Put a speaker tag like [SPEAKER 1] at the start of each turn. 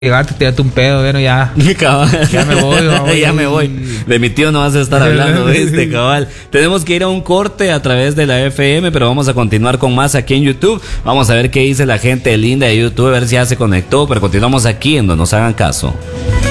[SPEAKER 1] llegarte, tirarte un pedo, bueno, ya me voy, vamos.
[SPEAKER 2] Ya me voy. De mi tío no vas a estar hablando, ¿viste, cabal? Tenemos que ir a un corte a través de la FM, pero vamos a continuar con más aquí en YouTube. Vamos a ver qué dice la gente linda de YouTube, a ver si ya se conectó, pero continuamos aquí en donde nos hagan caso.